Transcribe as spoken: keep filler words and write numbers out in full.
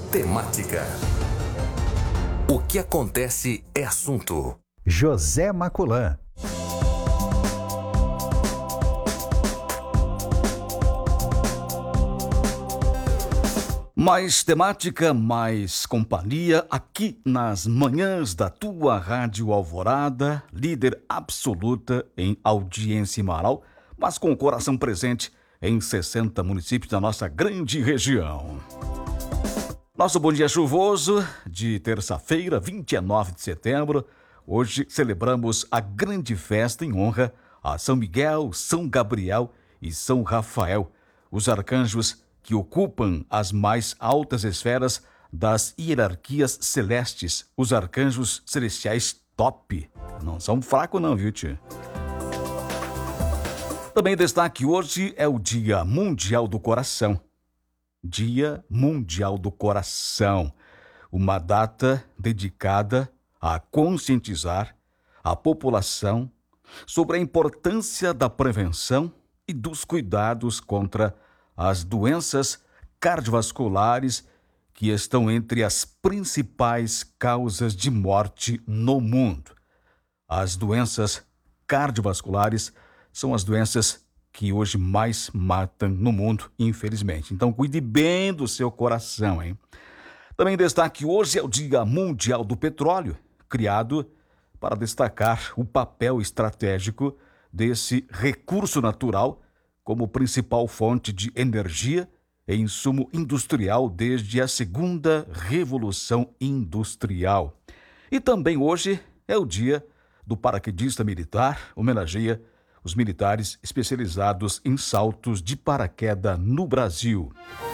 Temática. O que acontece é assunto. José Maculã. Mais temática, mais companhia aqui nas manhãs da tua Rádio Alvorada, líder absoluta em audiência em Marau, mas com o coração presente em sessenta municípios da nossa grande região. Nosso bom dia chuvoso de terça-feira, vinte e nove de setembro. Hoje celebramos a grande festa em honra a São Miguel, São Gabriel e São Rafael, os arcanjos que ocupam as mais altas esferas das hierarquias celestes, os arcanjos celestiais top. Não são fracos não, viu, tio? Também destaque hoje é o Dia Mundial do Coração. Dia Mundial do Coração, uma data dedicada a conscientizar a população sobre a importância da prevenção e dos cuidados contra as doenças cardiovasculares que estão entre as principais causas de morte no mundo. As doenças cardiovasculares são as doenças que hoje mais matam no mundo, infelizmente. Então, cuide bem do seu coração, hein? Também destaque hoje é o Dia Mundial do Petróleo, criado para destacar o papel estratégico desse recurso natural como principal fonte de energia e insumo industrial desde a segunda Revolução Industrial. E também hoje é o Dia do Paraquedista Militar, homenageia os militares especializados em saltos de paraquedas no Brasil.